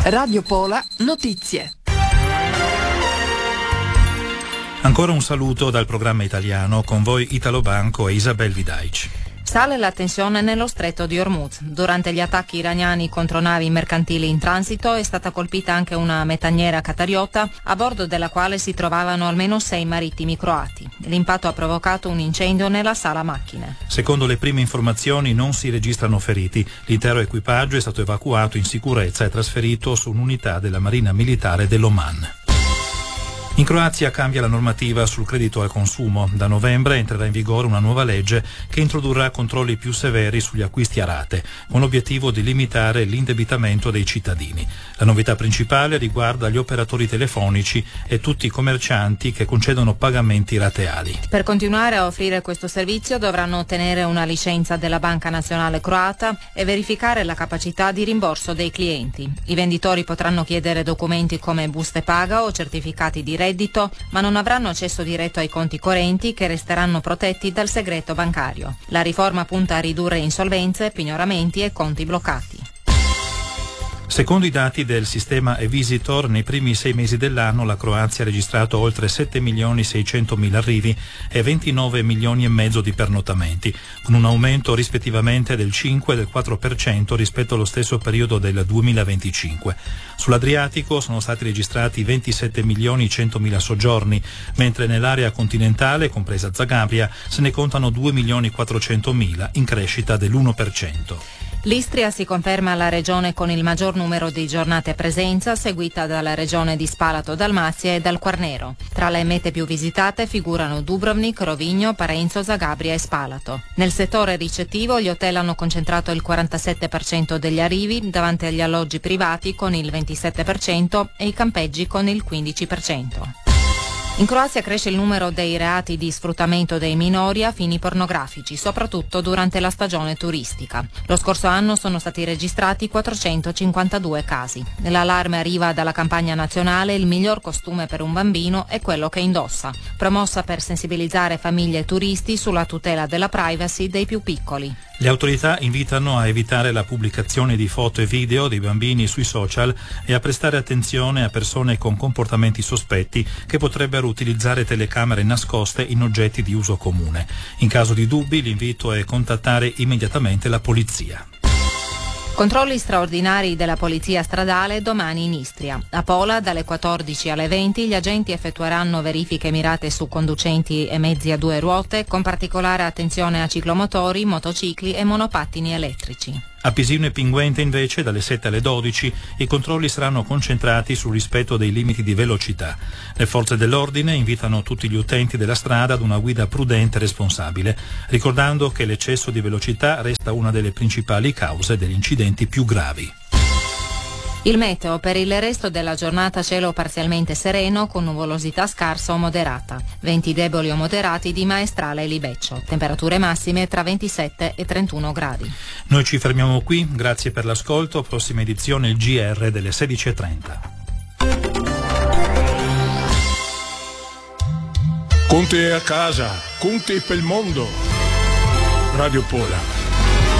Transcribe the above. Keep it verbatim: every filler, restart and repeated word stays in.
Radio Pola Notizie. Ancora un saluto dal programma italiano, con voi Italo Banco e Isabel Vidaic. Sale la tensione nello stretto di Hormuz. Durante gli attacchi iraniani contro navi mercantili in transito è stata colpita anche una metaniera qatariota, a bordo della quale si trovavano almeno sei marittimi croati. L'impatto ha provocato un incendio nella sala macchine. Secondo le prime informazioni non si registrano feriti. L'intero equipaggio è stato evacuato in sicurezza e trasferito su un'unità della Marina Militare dell'Oman. In Croazia cambia la normativa sul credito al consumo. Da novembre entrerà in vigore una nuova legge che introdurrà controlli più severi sugli acquisti a rate, con l'obiettivo di limitare l'indebitamento dei cittadini. La novità principale riguarda gli operatori telefonici e tutti i commercianti che concedono pagamenti rateali. Per continuare a offrire questo servizio dovranno ottenere una licenza della Banca Nazionale Croata e verificare la capacità di rimborso dei clienti. I venditori potranno chiedere documenti come buste paga o certificati di reddito, ma non avranno accesso diretto ai conti correnti, che resteranno protetti dal segreto bancario. La riforma punta a ridurre insolvenze, pignoramenti e conti bloccati. Secondo i dati del sistema eVisitor, nei primi sei mesi dell'anno la Croazia ha registrato oltre sette milioni seicentomila arrivi e ventinove milioni e mezzo di pernottamenti, con un aumento rispettivamente del cinque e del quattro per cento rispetto allo stesso periodo del duemilaventicinque. Sull'Adriatico sono stati registrati ventisette milioni centomila soggiorni, mentre nell'area continentale, compresa Zagabria, se ne contano due milioni quattrocentomila, in crescita dell'uno per cento. L'Istria si conferma la regione con il maggior numero di giornate a presenza, seguita dalla regione di Spalato, Dalmazia e dal Quarnero. Tra le mete più visitate figurano Dubrovnik, Rovigno, Parenzo, Zagabria e Spalato. Nel settore ricettivo gli hotel hanno concentrato il quarantasette per cento degli arrivi, davanti agli alloggi privati con il ventisette per cento e i campeggi con il quindici per cento. In Croazia cresce il numero dei reati di sfruttamento dei minori a fini pornografici, soprattutto durante la stagione turistica. Lo scorso anno sono stati registrati quattrocentocinquantadue casi. L'allarme arriva dalla campagna nazionale Il miglior costume per un bambino è quello che indossa, promossa per sensibilizzare famiglie e turisti sulla tutela della privacy dei più piccoli. Le autorità invitano a evitare la pubblicazione di foto e video dei bambini sui social e a prestare attenzione a persone con comportamenti sospetti che potrebbero utilizzare telecamere nascoste in oggetti di uso comune. In caso di dubbi, l'invito è contattare immediatamente la polizia. Controlli straordinari della polizia stradale domani in Istria. A Pola dalle quattordici alle venti gli agenti effettueranno verifiche mirate su conducenti e mezzi a due ruote, con particolare attenzione a ciclomotori, motocicli e monopattini elettrici. A Pisino e Pinguente invece dalle sette alle dodici i controlli saranno concentrati sul rispetto dei limiti di velocità. Le forze dell'ordine invitano tutti gli utenti della strada ad una guida prudente e responsabile, ricordando che l'eccesso di velocità resta una delle principali cause degli incidenti più gravi. Il meteo: per il resto della giornata cielo parzialmente sereno con nuvolosità scarsa o moderata, venti deboli o moderati di Maestrale e Libeccio, temperature massime tra ventisette e trentuno gradi. Noi ci fermiamo qui, grazie per l'ascolto, prossima edizione il G R delle sedici e trenta. Conte a casa, Conte per il mondo. Radio Pola.